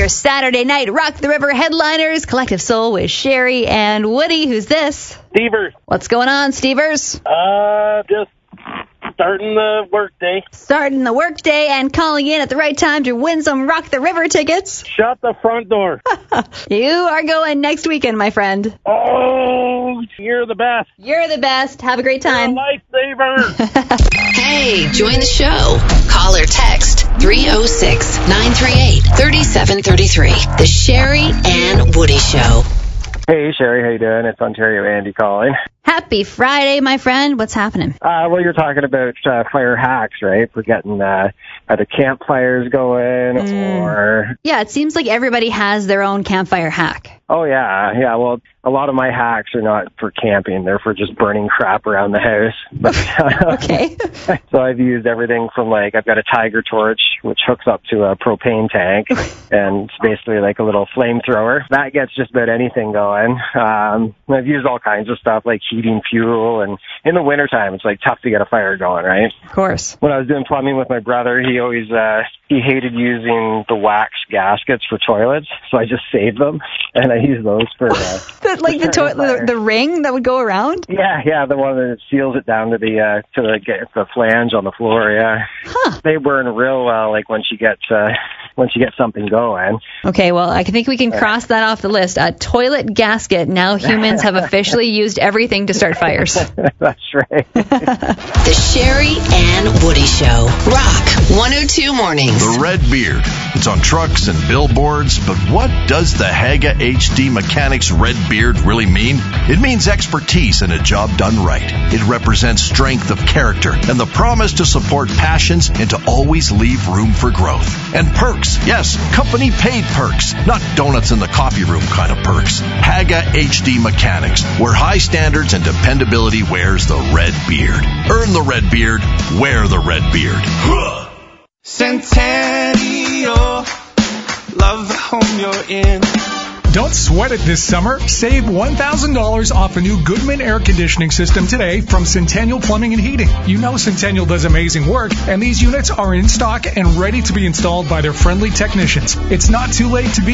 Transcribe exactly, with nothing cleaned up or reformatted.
your Saturday night Rock the River headliners, Collective Soul with Sherry and Woody. Who's this? Stevers. What's going on, Stevers? Uh, just starting the workday. Starting the workday and calling in at the right time to win some Rock the River tickets. Shut the front door. You are going next weekend, my friend. Oh, you're the best. You're the best. Have a great time. You're a lifesaver. Hey, join the show. Call or text three oh six, nine three eight, three seven three three. The Sherry and Woody Show. Hey, Sherry, how you doing? It's Ontario Andy calling. Happy Friday, my friend. What's happening? Uh, well, you're talking about uh, fire hacks, right? For getting uh, either campfires going Mm. or... Yeah, it seems like everybody has their own campfire hack. Oh, yeah. Yeah, well, a lot of my hacks are not for camping. They're for just burning crap around the house. But, uh, Okay. So I've used everything from, like, I've got a Tiger torch, which hooks up to a propane tank, and it's basically like a little flamethrower. That gets just about anything going. Um, I've used all kinds of stuff, like heating fuel, and in the wintertime, it's, like, tough to get a fire going, right? Of course. When I was doing plumbing with my brother, he always, uh, he hated using the wax gaskets for toilets, so I just saved them, and I use those for, uh, The, like the, for to- the the ring that would go around? yeah, yeah, the one that seals it down to the uh, to the the flange on the floor. Yeah, Huh. they burn real well. Like once you get uh, once you get something going. Okay, well, I think we can cross that off the list. A toilet gasket. Now humans have officially used everything to start fires. That's right. The Sherry and Woody Show. Rock one oh two Mornings. The Red Beard. It's on trucks and billboards, but what does the Haga H D Mechanics Red Beard really mean? It means expertise and a job done right. It represents strength of character and the promise to support passions and to always leave room for growth. And perks. Yes, company paid perks, not donuts in the coffee room kind of perks. Haga H D Mechanics, where high standards and dependability wears the red beard. Earn the red beard, wear the red beard. Centennial, love the home you're in. Don't sweat it this summer. Save one thousand dollars off a new Goodman air conditioning system today from Centennial Plumbing and Heating. You know Centennial does amazing work, and these units are in stock and ready to be installed by their friendly technicians. It's not too late to be